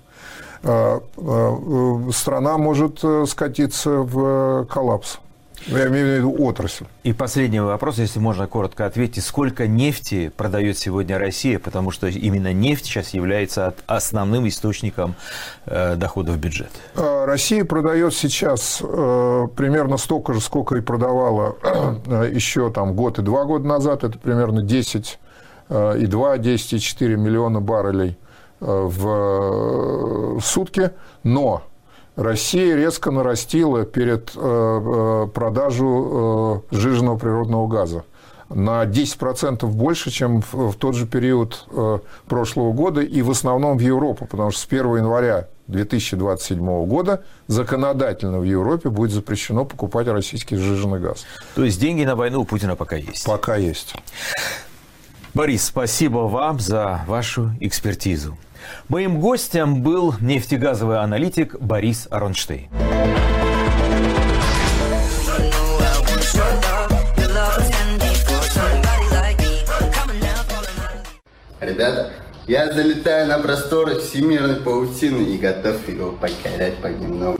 страна может скатиться в коллапс. Я имею в виду отрасль. И последний вопрос, если можно коротко ответить. Сколько нефти продает сегодня Россия? Потому что именно нефть сейчас является основным источником э, доходов в бюджет. Россия продает сейчас э, примерно столько же, сколько и продавала э, еще там, год и два года назад. Это примерно десять и два, десять и четыре миллиона баррелей в сутки, но Россия резко нарастила перед продажу сжиженного природного газа на десять процентов больше, чем в тот же период прошлого года, и в основном в Европу, потому что с первого января две тысячи двадцать седьмого года законодательно в Европе будет запрещено покупать российский сжиженный газ. То есть деньги на войну у Путина пока есть? Пока есть. Борис, спасибо вам за вашу экспертизу. Моим гостем был нефтегазовый аналитик Борис Аронштейн. Ребята, я залетаю на просторы всемирной паутины и готов его покорять понемногу.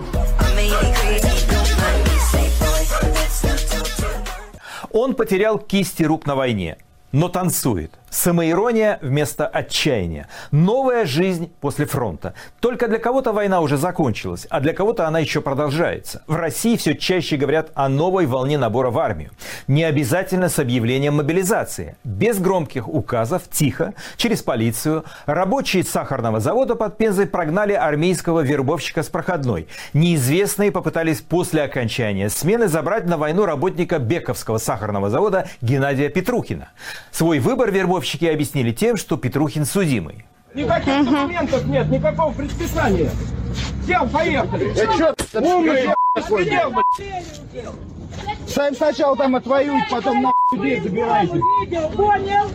Он потерял кисти рук на войне, но танцует. Самоирония вместо отчаяния. Новая жизнь после фронта. Только для кого-то война уже закончилась, а для кого-то она еще продолжается. В России все чаще говорят о новой волне набора в армию. Не обязательно с объявлением мобилизации. Без громких указов, тихо, через полицию, рабочие сахарного завода под Пензой прогнали армейского вербовщика с проходной. Неизвестные попытались после окончания смены забрать на войну работника Бековского сахарного завода Геннадия Петрухина. Свой выбор вербовщики объяснили тем, что Петрухин судимый. Никаких документов нет, никакого предписания. Всем поехали. Я чё, умный, такой? Сами сначала там отвоюют, потом на людей забирайте. Понял?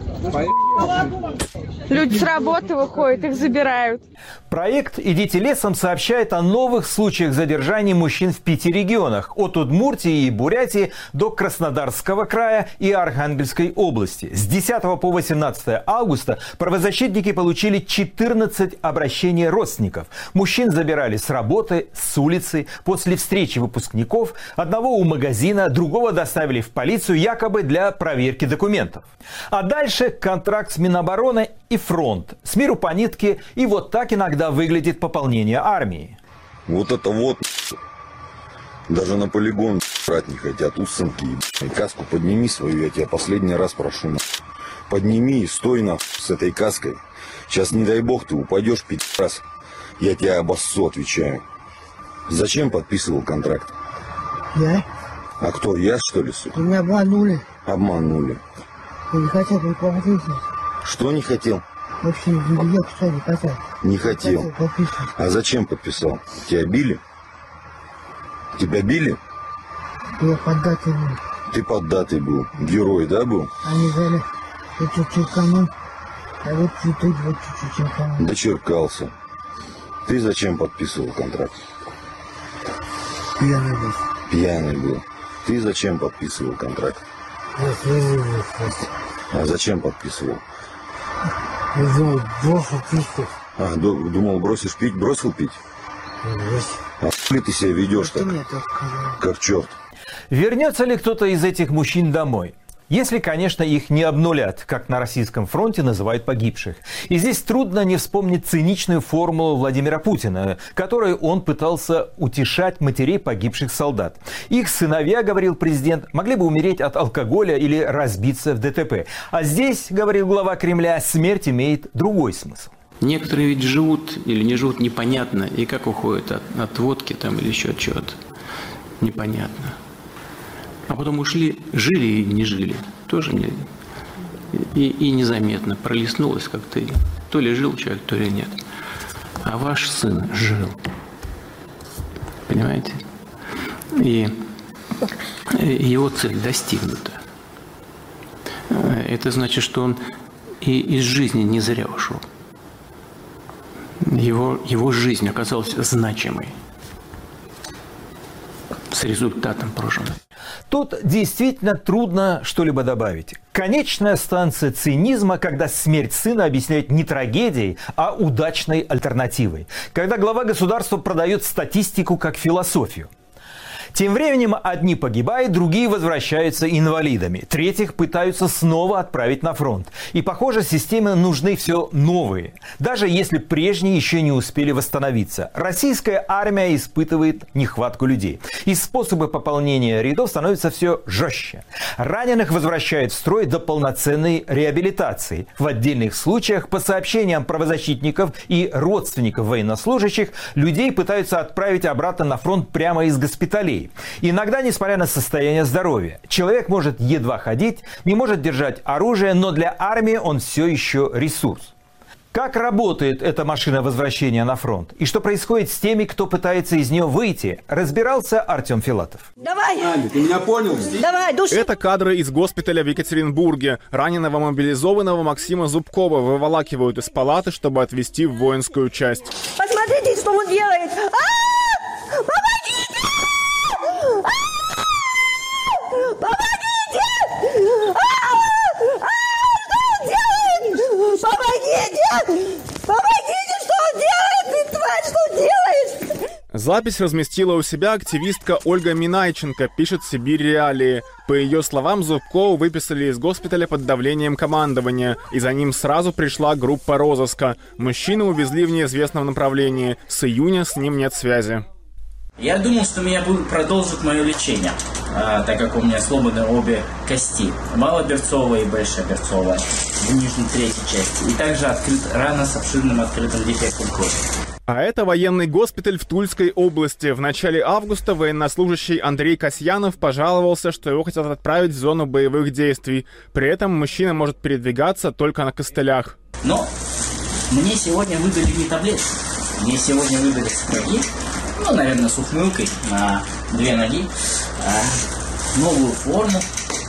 Люди с работы выходят, их забирают. Проект «Идите лесом» сообщает о новых случаях задержаний мужчин в пяти регионах. От Удмуртии и Бурятии до Краснодарского края и Архангельской области. С десятого по восемнадцатое августа правозащитники получили четырнадцать обращений родственников. Мужчин забирали с работы, с улицы, после встречи выпускников, одного у магазина, другого доставили в полицию якобы для проверки документов. А дальше контракт с Минобороны и фронт. С миру по нитке, и вот так иногда выглядит пополнение армии. Вот это вот, даже на полигон брать не хотят, усынки. И каску подними свою, я тебя последний раз прошу. Подними и стой на с этой каской. Сейчас, не дай бог, ты упадешь, пи***раз. Я тебя обоссу, отвечаю. Зачем подписывал контракт? Я? А кто, я что ли, сука? Меня обманули. Обманули. Я не хотел руководить. Что не хотел? Вообще, я писать не хотел. Не хотел. Не хотел а зачем подписал? Тебя били? Тебя били? Я поддатый был. Ты поддатый был. Герой, да, был? Они взяли, я чуть-чуть черканул, а вот чуть-чуть, вот чуть-чуть черканул. Дочеркался. Ты зачем подписывал контракт? Пьяный был. Пьяный был. Ты зачем подписывал контракт? Я слезил просто. А зачем подписывал? Я думал, бросил пить. А, думал, бросишь пить? Бросил пить? Бросил. А хули ты себя ведешь так? Нет, я сказал. Как черт. Вернется ли кто-то из этих мужчин домой? Если, конечно, их не обнулят, как на российском фронте называют погибших. И здесь трудно не вспомнить циничную формулу Владимира Путина, которой он пытался утешать матерей погибших солдат. Их сыновья, говорил президент, могли бы умереть от алкоголя или разбиться в ДТП. А здесь, говорил глава Кремля, смерть имеет другой смысл. Некоторые ведь живут или не живут непонятно, и как уходят от, от водки там или еще от чего-то. Непонятно. А потом ушли, жили и не жили. Тоже не... И, и незаметно пролистнулось как-то. То ли жил человек, то ли нет. А ваш сын жил. Понимаете? И, и его цель достигнута. Это значит, что он и из жизни не зря ушел. Его, его жизнь оказалась значимой. С результатом прожитой. Тут действительно трудно что-либо добавить. Конечная станция цинизма, когда смерть сына объясняет не трагедией, а удачной альтернативой. Когда глава государства продает статистику как философию. Тем временем одни погибают, другие возвращаются инвалидами. Третьих пытаются снова отправить на фронт. И, похоже, системе нужны все новые. Даже если прежние еще не успели восстановиться. Российская армия испытывает нехватку людей. И способы пополнения рядов становятся все жестче. Раненых возвращают в строй до полноценной реабилитации. В отдельных случаях, по сообщениям правозащитников и родственников военнослужащих, людей пытаются отправить обратно на фронт прямо из госпиталей. Иногда, несмотря на состояние здоровья, человек может едва ходить, не может держать оружие, но для армии он все еще ресурс. Как работает эта машина возвращения на фронт? И что происходит с теми, кто пытается из нее выйти, разбирался Артем Филатов. Давай! Аня, ты меня понял? Давай, души! Это кадры из госпиталя в Екатеринбурге. Раненого мобилизованного Максима Зубкова выволакивают из палаты, чтобы отвезти в воинскую часть. Посмотрите, что он делает! А-а-а! Помогите! Помогите! Что он делает? Помогите! Помогите, что он делает? Ты тварь, что делаешь? Запись разместила у себя активистка Ольга Минайченко, пишет «Сибирь Реалии». По ее словам, Зубкову выписали из госпиталя под давлением командования, и за ним сразу пришла группа розыска. Мужчину увезли в неизвестном направлении. С июня с ним нет связи. Я думал, что меня продолжит мое лечение, а, так как у меня сломаны обе кости, малоберцовая и большеберцовая, в нижней третьей части, и также открыт, рана с обширным открытым дефектом кожи. А это военный госпиталь в Тульской области. В начале августа военнослужащий Андрей Касьянов пожаловался, что его хотят отправить в зону боевых действий. При этом мужчина может передвигаться только на костылях. Но мне сегодня выдали не таблетки, мне сегодня выдали сапоги. Ну, наверное, с ухмылкой на две ноги, а, новую форму.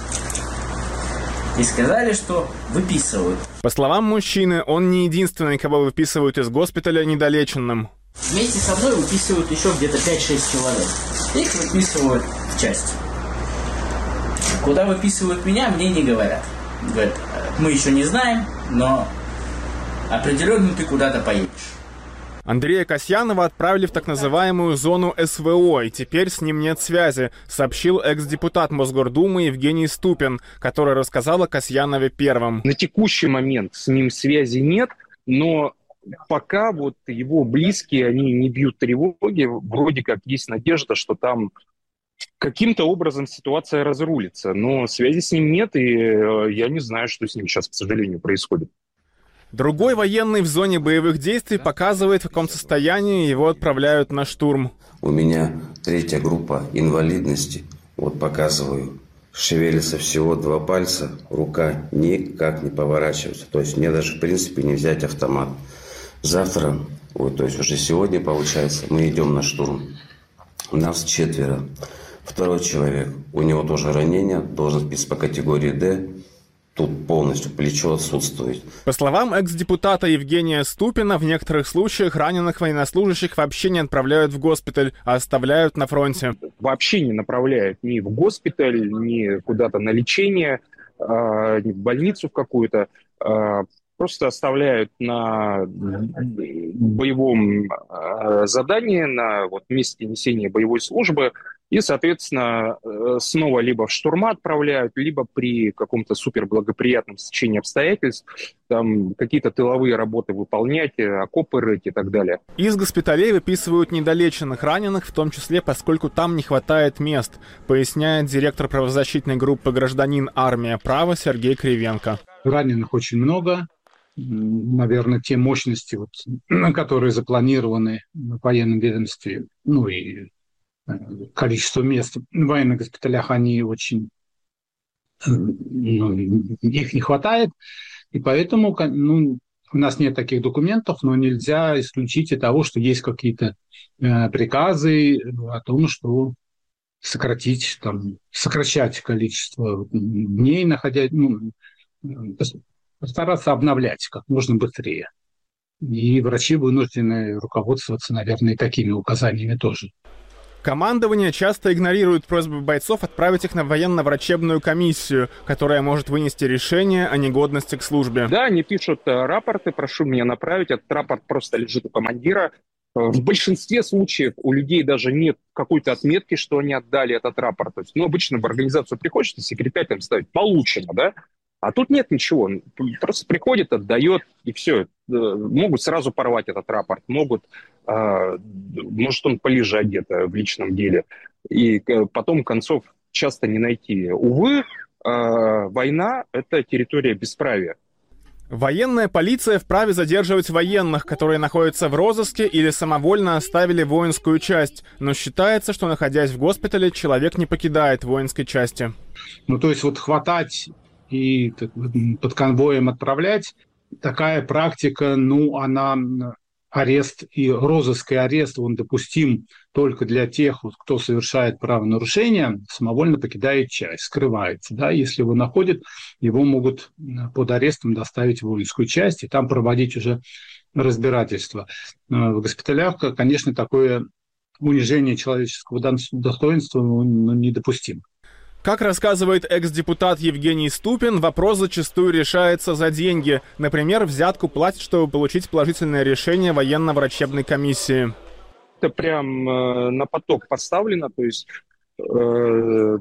И сказали, что выписывают. По словам мужчины, он не единственный, кого выписывают из госпиталя недолеченным. Вместе со мной выписывают еще где-то пять-шесть человек. Их выписывают в часть. Куда выписывают меня, мне не говорят. Говорят, мы еще не знаем, но определенно ты куда-то поедешь. Андрея Касьянова отправили в так называемую зону СВО, и теперь с ним нет связи, сообщил экс-депутат Мосгордумы Евгений Ступин, который рассказал о Касьянове первым. На текущий момент с ним связи нет, но пока вот его близкие, они не бьют тревоги, вроде как есть надежда, что там каким-то образом ситуация разрулится, но связи с ним нет, и я не знаю, что с ним сейчас, к сожалению, происходит. Другой военный в зоне боевых действий показывает, в каком состоянии его отправляют на штурм. У меня третья группа инвалидности. Вот показываю. Шевелится всего два пальца, рука никак не поворачивается. То есть мне даже в принципе не взять автомат. Завтра, ой, то есть уже сегодня получается, мы идем на штурм. Нас четверо. Второй человек, у него тоже ранение, должен быть по категории Д. Тут полностью плечо отсутствует. По словам экс-депутата Евгения Ступина, в некоторых случаях раненых военнослужащих вообще не отправляют в госпиталь, а оставляют на фронте. Вообще не направляют ни в госпиталь, ни куда-то на лечение, ни в больницу в какую-то. просто оставляют на боевом задании, на вот месте несения боевой службы, и, соответственно, снова либо в штурма отправляют, либо при каком-то суперблагоприятном стечении обстоятельств там какие-то тыловые работы выполнять, окопы рыть и так далее. Из госпиталей выписывают недолеченных раненых, в том числе, поскольку там не хватает мест, поясняет директор правозащитной группы «Гражданин. Армия. Право» Сергей Кривенко. Раненых очень много. Наверное, те мощности, вот, которые запланированы в военном ведомстве, ну и количество мест в военных госпиталях, они очень, ну, их не хватает, и поэтому, ну, у нас нет таких документов, но нельзя исключить и того, что есть какие-то э, приказы о том, что сократить, там, сокращать количество дней, находя, ну, постараться обновлять как можно быстрее. И врачи вынуждены руководствоваться, наверное, такими указаниями тоже. Командование часто игнорирует просьбы бойцов отправить их на военно-врачебную комиссию, которая может вынести решение о негодности к службе. Да, они пишут рапорты, прошу меня направить, этот рапорт просто лежит у командира. В большинстве случаев у людей даже нет какой-то отметки, что они отдали этот рапорт. То есть, ну, обычно в организацию приходишь, и секретарь там ставит «получено», да? А тут нет ничего, просто приходит, отдает, и все. Могут сразу порвать этот рапорт, могут, может, он полежать где-то в личном деле, и потом концов часто не найти. Увы, война – это территория бесправия. Военная полиция вправе задерживать военных, которые находятся в розыске или самовольно оставили воинскую часть, но считается, что, находясь в госпитале, человек не покидает воинской части. Ну, то есть вот хватать и под конвоем отправлять, такая практика, ну, она, арест и розыск и арест, он допустим только для тех, кто совершает правонарушение, самовольно покидает часть, скрывается, да, если его находят, его могут под арестом доставить в воинскую часть и там проводить уже разбирательство. В госпиталях, конечно, такое унижение человеческого достоинства, ну, недопустимо. Как рассказывает экс-депутат Евгений Ступин, вопрос зачастую решается за деньги. Например, взятку платят, чтобы получить положительное решение военно-врачебной комиссии. Это прям э, на поток поставлено, то есть э,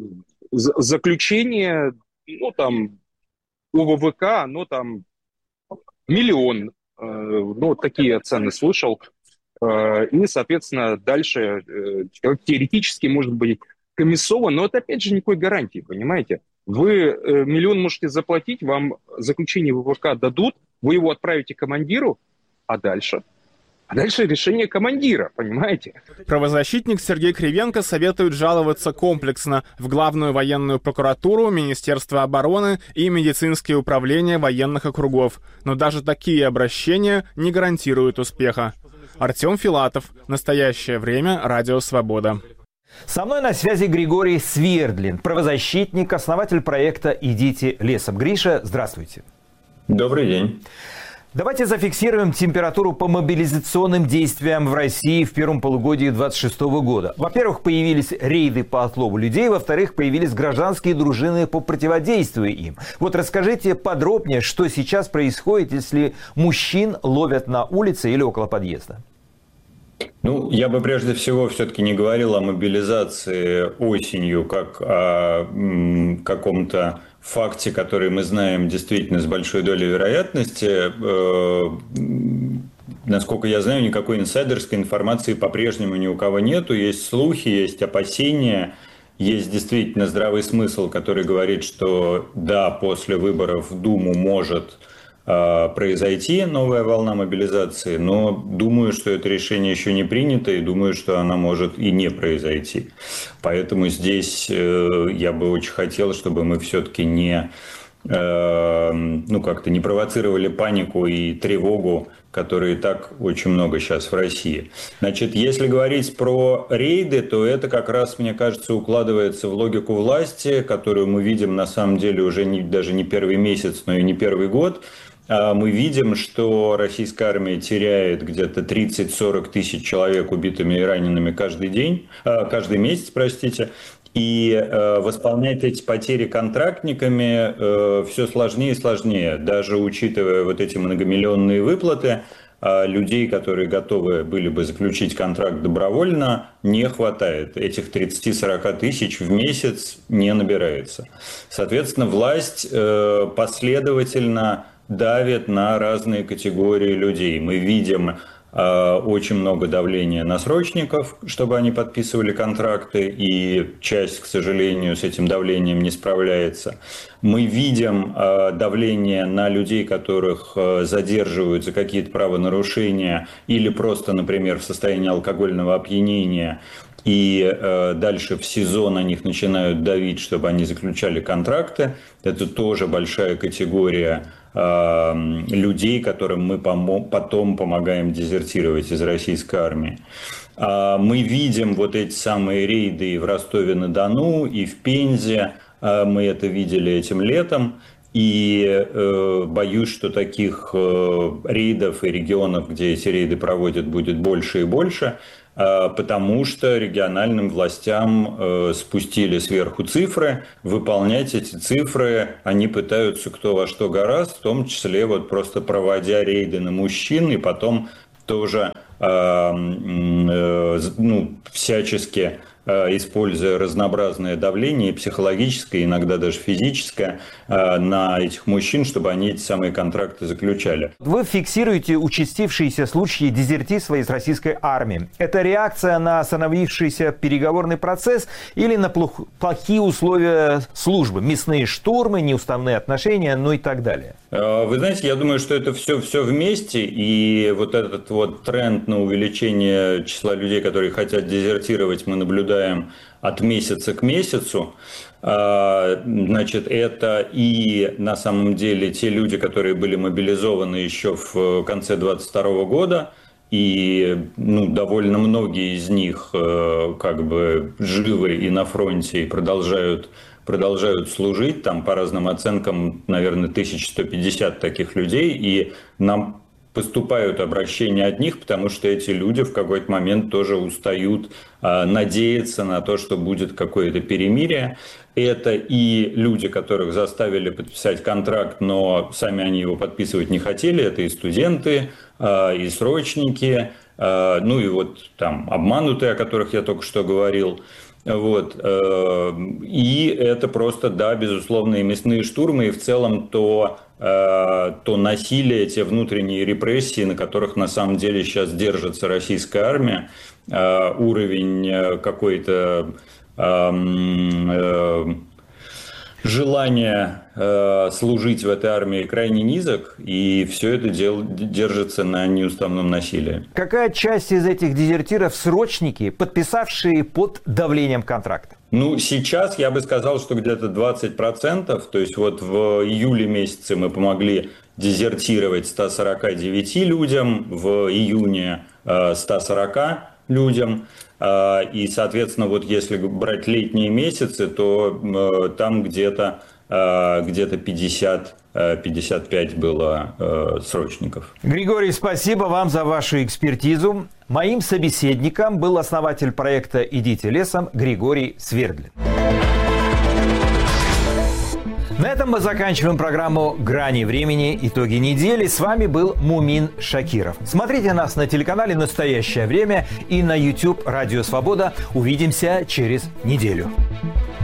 заключение, ну там, У В В К, оно там миллион, э, ну такие цены слышал. Э, и, соответственно, дальше э, теоретически может быть комиссован, но это опять же никакой гарантии, понимаете? Вы э, миллион можете заплатить, вам заключение В В К дадут, вы его отправите командиру, а дальше? А дальше решение командира, понимаете? Правозащитник Сергей Кривенко советует жаловаться комплексно в Главную военную прокуратуру, Министерство обороны и медицинские управления военных округов. Но даже такие обращения не гарантируют успеха. Артем Филатов. Настоящее время. Радио Свобода. Со мной на связи Григорий Свердлин, правозащитник, основатель проекта «Идите лесом». Гриша, здравствуйте. Добрый день. Давайте зафиксируем температуру по мобилизационным действиям в России в первом полугодии двадцать шестого года. Во-первых, появились рейды по отлову людей, во-вторых, появились гражданские дружины по противодействию им. Вот расскажите подробнее, что сейчас происходит, если мужчин ловят на улице или около подъезда. Ну, я бы прежде всего все-таки не говорил о мобилизации осенью как о м, каком-то факте, который мы знаем действительно с большой долей вероятности. Э, насколько я знаю, никакой инсайдерской информации по-прежнему ни у кого нету. Есть слухи, есть опасения, есть действительно здравый смысл, который говорит, что да, после выборов в Думу может произойти новая волна мобилизации, но думаю, что это решение еще не принято, и думаю, что она может и не произойти. Поэтому здесь я бы очень хотел, чтобы мы все-таки не, ну, как-то не провоцировали панику и тревогу, которые и так очень много сейчас в России. Значит, если говорить про рейды, то это как раз, мне кажется, укладывается в логику власти, которую мы видим на самом деле уже не, даже не первый месяц, но и не первый год. Мы видим, что российская армия теряет где-то тридцать-сорок тысяч человек убитыми и ранеными каждый день, каждый месяц, простите. И э, восполнять эти потери контрактниками э, все сложнее и сложнее. Даже учитывая вот эти многомиллионные выплаты, э, людей, которые готовы были бы заключить контракт добровольно, не хватает. Этих тридцать-сорок тысяч в месяц не набирается. Соответственно, власть э, последовательно давит на разные категории людей. Мы видим очень много давления на срочников, чтобы они подписывали контракты, и часть, к сожалению, с этим давлением не справляется. Мы видим давление на людей, которых задерживают за какие-то правонарушения или просто, например, в состоянии алкогольного опьянения, и э, дальше в СИЗО на них начинают давить, чтобы они заключали контракты. Это тоже большая категория э, людей, которым мы помо- потом помогаем дезертировать из российской армии. Э, мы видим вот эти самые рейды и в Ростове-на-Дону, и в Пензе. Э, мы это видели этим летом. И э, боюсь, что таких э, рейдов и регионов, где эти рейды проводят, будет больше и больше, э, потому что региональным властям э, спустили сверху цифры. Выполнять эти цифры они пытаются кто во что гораздо, в том числе вот просто проводя рейды на мужчин и потом тоже э, э, ну, всячески используя разнообразное давление, психологическое, иногда даже физическое, на этих мужчин, чтобы они эти самые контракты заключали. Вы фиксируете участившиеся случаи дезертирства из российской армии. Это реакция на остановившийся переговорный процесс или на плохие условия службы? Мясные штурмы, неуставные отношения, ну и так далее. Вы знаете, я думаю, что это все, все вместе, и вот этот вот тренд на увеличение числа людей, которые хотят дезертировать, мы наблюдаем от месяца к месяцу. Значит, это и на самом деле те люди, которые были мобилизованы еще в конце двадцать второго года, и ну, довольно многие из них как бы живы и на фронте, и продолжают продолжают служить, там по разным оценкам, наверное, тысяча сто пятьдесят таких людей, и нам поступают обращения от них, потому что эти люди в какой-то момент тоже устают э, надеяться на то, что будет какое-то перемирие. Это и люди, которых заставили подписать контракт, но сами они его подписывать не хотели, это и студенты, э, и срочники, э, ну и вот там обманутые, о которых я только что говорил. Вот. И это просто, да, безусловно, и мясные штурмы, и в целом то, то насилие, те внутренние репрессии, на которых на самом деле сейчас держится российская армия, уровень какой-то желание э, служить в этой армии крайне низок, и все это дел, держится на неуставном насилии. Какая часть из этих дезертиров срочники, подписавшие под давлением контракта? Ну, сейчас я бы сказал, что где-то двадцать процентов, то есть вот в июле месяце мы помогли дезертировать ста сорока девяти людям, в июне э, ста сорока людям. И, соответственно, вот если брать летние месяцы, то там где-то, где-то пятьдесят пятьдесят пять было срочников. Григорий, спасибо вам за вашу экспертизу. Моим собеседником был основатель проекта «Идите лесом» Григорий Свердлин. На этом мы заканчиваем программу «Грани времени. Итоги недели». С вами был Мумин Шакиров. Смотрите нас на телеканале «Настоящее время» и на YouTube «Радио Свобода». Увидимся через неделю.